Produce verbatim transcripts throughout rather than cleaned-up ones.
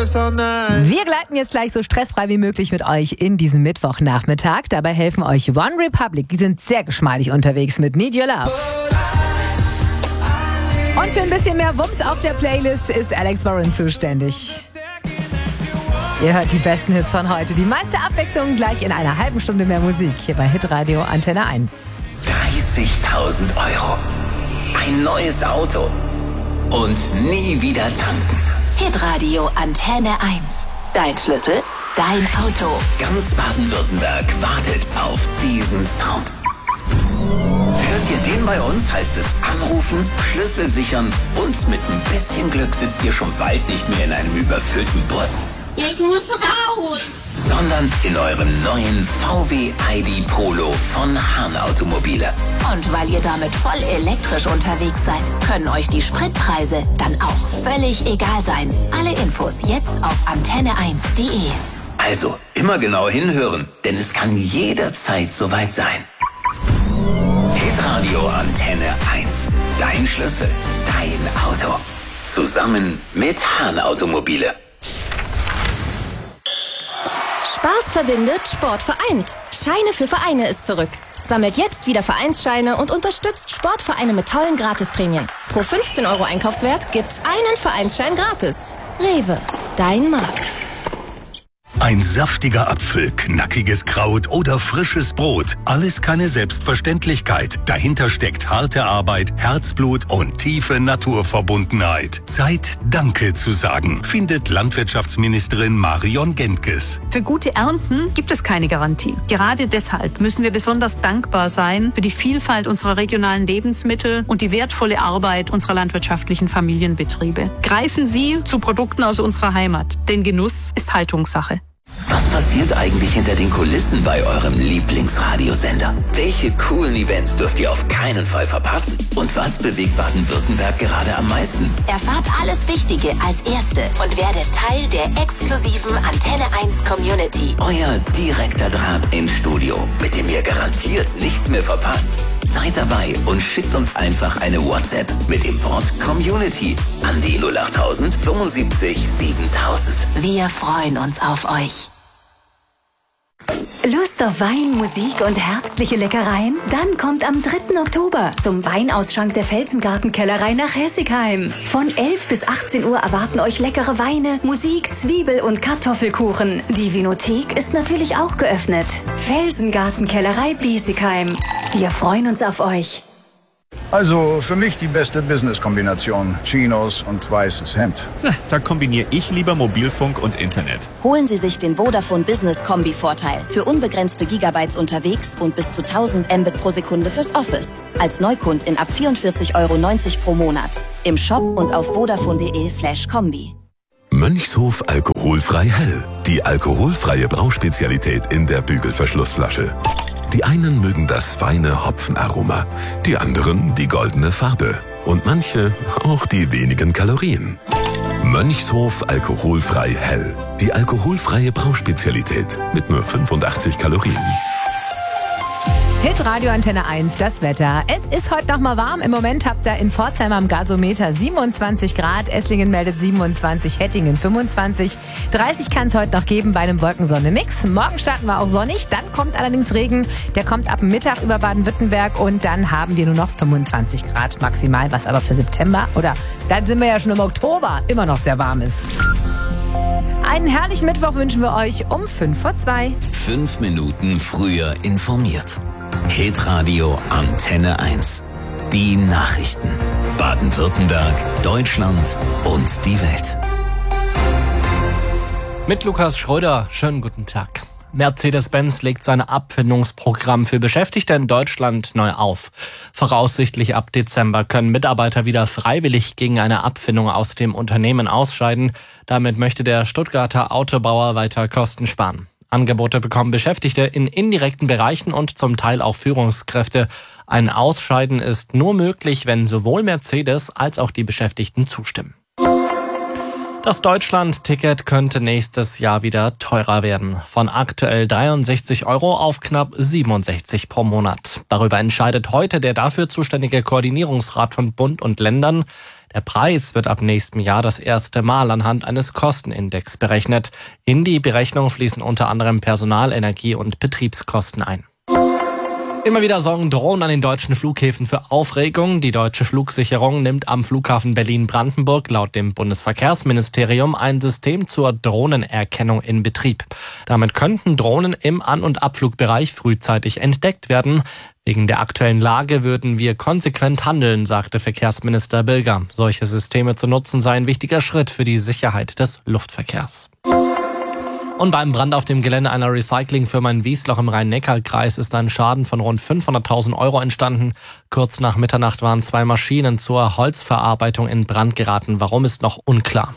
Wir gleiten jetzt gleich so stressfrei wie möglich mit euch in diesen Mittwochnachmittag. Dabei helfen euch One Republic. Die sind sehr geschmeidig unterwegs mit Need Your Love. Und für ein bisschen mehr Wumms auf der Playlist ist Alex Warren zuständig. Ihr hört die besten Hits von heute. Die meiste Abwechslung gleich in einer halben Stunde mehr Musik. Hier bei Hitradio Antenne eins. dreißigtausend Euro. Ein neues Auto. Und nie wieder tanken. Hitradio Antenne eins. Dein Schlüssel, dein Auto. Ganz Baden-Württemberg wartet auf diesen Sound. Hört ihr den bei uns, heißt es anrufen, Schlüssel sichern und mit ein bisschen Glück sitzt ihr schon bald nicht mehr in einem überfüllten Bus. Ja, ich muss raus. Sondern in eurem neuen V W I D Polo von Hahn Automobile. Und weil ihr damit voll elektrisch unterwegs seid, können euch die Spritpreise dann auch völlig egal sein. Alle Infos jetzt auf antenne eins punkt de. Also immer genau hinhören, denn es kann jederzeit soweit sein. Hitradio Antenne eins. Dein Schlüssel, dein Auto. Zusammen mit Hahn Automobile. Spaß verbindet, Sport vereint. Scheine für Vereine ist zurück. Sammelt jetzt wieder Vereinsscheine und unterstützt Sportvereine mit tollen Gratisprämien. Pro fünfzehn Euro Einkaufswert gibt's einen Vereinsschein gratis. Rewe, dein Markt. Ein saftiger Apfel, knackiges Kraut oder frisches Brot. Alles keine Selbstverständlichkeit. Dahinter steckt harte Arbeit, Herzblut und tiefe Naturverbundenheit. Zeit, Danke zu sagen, findet Landwirtschaftsministerin Marion Gentges. Für gute Ernten gibt es keine Garantie. Gerade deshalb müssen wir besonders dankbar sein für die Vielfalt unserer regionalen Lebensmittel und die wertvolle Arbeit unserer landwirtschaftlichen Familienbetriebe. Greifen Sie zu Produkten aus unserer Heimat, denn Genuss ist Haltungssache. Was passiert eigentlich hinter den Kulissen bei eurem Lieblingsradiosender? Welche coolen Events dürft ihr auf keinen Fall verpassen? Und was bewegt Baden-Württemberg gerade am meisten? Erfahrt alles Wichtige als Erste und werdet Teil der exklusiven Antenne eins Community. Euer direkter Draht ins Studio, mit dem ihr garantiert nichts mehr verpasst. Seid dabei und schickt uns einfach eine WhatsApp mit dem Wort Community an die null achttausend fünfundsiebzig siebentausend. Wir freuen uns auf euch. Lust auf Wein, Musik und herbstliche Leckereien? Dann kommt am dritten Oktober zum Weinausschank der Felsengarten-Kellerei nach Hessigheim. Von elf bis achtzehn Uhr erwarten euch leckere Weine, Musik, Zwiebel- und Kartoffelkuchen. Die Vinothek ist natürlich auch geöffnet. Felsengarten-Kellerei Biesigheim. Wir freuen uns auf euch. Also für mich die beste Business-Kombination. Chinos und weißes Hemd. Da kombiniere ich lieber Mobilfunk und Internet. Holen Sie sich den Vodafone Business Kombi-Vorteil. Für unbegrenzte Gigabytes unterwegs und bis zu tausend Mbit pro Sekunde fürs Office. Als Neukundin ab vierundvierzig Euro neunzig pro Monat. Im Shop und auf vodafone.de slash Kombi. Mönchshof alkoholfrei hell. Die alkoholfreie Brauspezialität in der Bügelverschlussflasche. Die einen mögen das feine Hopfenaroma, die anderen die goldene Farbe und manche auch die wenigen Kalorien. Mönchshof alkoholfrei hell. Die alkoholfreie Brauspezialität mit nur fünfundachtzig Kalorien. Hitradio Antenne eins, das Wetter. Es ist heute noch mal warm. Im Moment habt ihr in Pforzheim am Gasometer siebenundzwanzig Grad. Esslingen meldet siebenundzwanzig, Hettingen fünfundzwanzig. dreißig kann es heute noch geben bei einem Wolkensonne-Mix. Morgen starten wir auch sonnig. Dann kommt allerdings Regen. Der kommt ab Mittag über Baden-Württemberg. Und dann haben wir nur noch fünfundzwanzig Grad maximal, was aber für September, oder dann sind wir ja schon im Oktober, immer noch sehr warm ist. Einen herrlichen Mittwoch wünschen wir euch um fünf vor zwei. Fünf Minuten früher informiert. Hitradio Antenne eins. Die Nachrichten. Baden-Württemberg, Deutschland und die Welt. Mit Lukas Schröder, schönen guten Tag. Mercedes-Benz legt sein Abfindungsprogramm für Beschäftigte in Deutschland neu auf. Voraussichtlich ab Dezember können Mitarbeiter wieder freiwillig gegen eine Abfindung aus dem Unternehmen ausscheiden. Damit möchte der Stuttgarter Autobauer weiter Kosten sparen. Angebote bekommen Beschäftigte in indirekten Bereichen und zum Teil auch Führungskräfte. Ein Ausscheiden ist nur möglich, wenn sowohl Mercedes als auch die Beschäftigten zustimmen. Das Deutschland-Ticket könnte nächstes Jahr wieder teurer werden. Von aktuell dreiundsechzig Euro auf knapp siebenundsechzig pro Monat. Darüber entscheidet heute der dafür zuständige Koordinierungsrat von Bund und Ländern. Der Preis wird ab nächstem Jahr das erste Mal anhand eines Kostenindex berechnet. In die Berechnung fließen unter anderem Personal-, Energie- und Betriebskosten ein. Immer wieder sorgen Drohnen an den deutschen Flughäfen für Aufregung. Die deutsche Flugsicherung nimmt am Flughafen Berlin-Brandenburg laut dem Bundesverkehrsministerium ein System zur Drohnenerkennung in Betrieb. Damit könnten Drohnen im An- und Abflugbereich frühzeitig entdeckt werden. Wegen der aktuellen Lage würden wir konsequent handeln, sagte Verkehrsminister Bilger. Solche Systeme zu nutzen sei ein wichtiger Schritt für die Sicherheit des Luftverkehrs. Und beim Brand auf dem Gelände einer Recyclingfirma in Wiesloch im Rhein-Neckar-Kreis ist ein Schaden von rund fünfhunderttausend Euro entstanden. Kurz nach Mitternacht waren zwei Maschinen zur Holzverarbeitung in Brand geraten. Warum, ist noch unklar.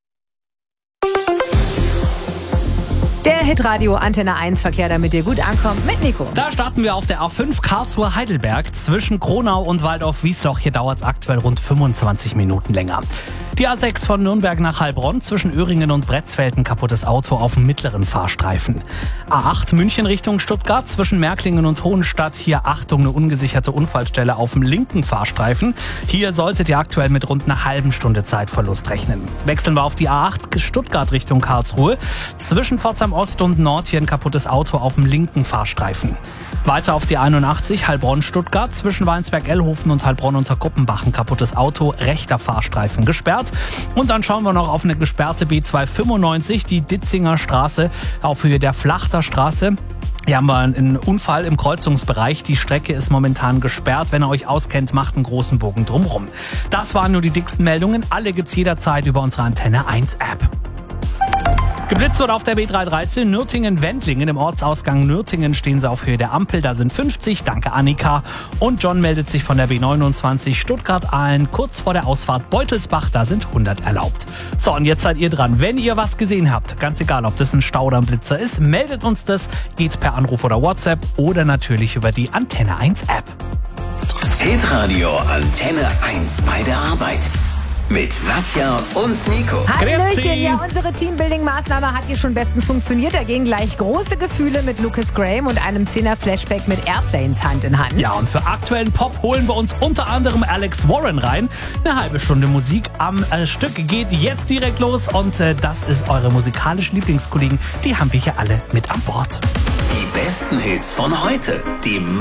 Der Hitradio Antenne eins Verkehr, damit ihr gut ankommt, mit Nico. Da starten wir auf der A fünf Karlsruhe-Heidelberg zwischen Kronau und Waldorf-Wiesloch. Hier dauert es aktuell rund fünfundzwanzig Minuten länger. Die A sechs von Nürnberg nach Heilbronn zwischen Öhringen und Bretzfeld, ein kaputtes Auto auf dem mittleren Fahrstreifen. A acht München Richtung Stuttgart zwischen Märklingen und Hohenstadt. Hier Achtung, eine ungesicherte Unfallstelle auf dem linken Fahrstreifen. Hier solltet ihr aktuell mit rund einer halben Stunde Zeitverlust rechnen. Wechseln wir auf die A acht Stuttgart Richtung Karlsruhe. Zwischen Pforzheim Ost und Nord hier ein kaputtes Auto auf dem linken Fahrstreifen. Weiter auf die einundachtzig Heilbronn-Stuttgart zwischen Weinsberg-Ellhofen und Heilbronn unter Kuppenbach ein kaputtes Auto, rechter Fahrstreifen gesperrt. Und dann schauen wir noch auf eine gesperrte B zweihundertfünfundneunzig, die Ditzinger Straße auf Höhe der Flachter Straße. Hier haben wir einen Unfall im Kreuzungsbereich. Die Strecke ist momentan gesperrt. Wenn ihr euch auskennt, macht einen großen Bogen drumherum. Das waren nur die dicksten Meldungen. Alle gibt's jederzeit über unsere Antenne eins App. Geblitzt wird auf der B dreihundertdreizehn Nürtingen-Wendlingen. Im Ortsausgang Nürtingen stehen sie auf Höhe der Ampel. Da sind fünfzig. Danke, Annika. Und John meldet sich von der B neunundzwanzig Stuttgart-Aalen kurz vor der Ausfahrt Beutelsbach. Da sind hundert erlaubt. So, und jetzt seid ihr dran. Wenn ihr was gesehen habt, ganz egal, ob das ein Stau oder ein Blitzer ist, meldet uns das. Geht per Anruf oder WhatsApp oder natürlich über die Antenne eins App. Hitradio Antenne eins bei der Arbeit. Mit Nadja und Nico. Hallöchen, ja, unsere Teambuilding-Maßnahme hat hier schon bestens funktioniert. Da gehen gleich große Gefühle mit Lucas Graham und einem Zehner-Flashback mit Airplanes Hand in Hand. Ja, und für aktuellen Pop holen wir uns unter anderem Alex Warren rein. Eine halbe Stunde Musik am äh, Stück geht jetzt direkt los. Und äh, das ist eure musikalische Lieblingskollegen. Die haben wir hier alle mit an Bord. Die besten Hits von heute. Die